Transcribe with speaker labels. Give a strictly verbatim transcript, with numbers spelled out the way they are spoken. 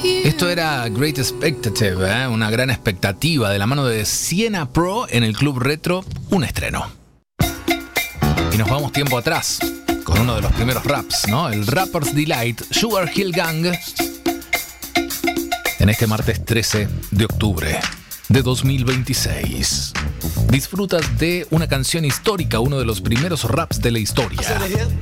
Speaker 1: Esto era Great Expectative, ¿eh? Una gran expectativa de la mano de Siena Pro en el Club Retro, un estreno. Y nos vamos tiempo atrás, con uno de los primeros raps, ¿no? El Rapper's Delight, Sugar Hill Gang, en este martes trece de octubre de dos mil veintiséis. Disfrutas de una canción histórica, uno de los primeros raps de la historia.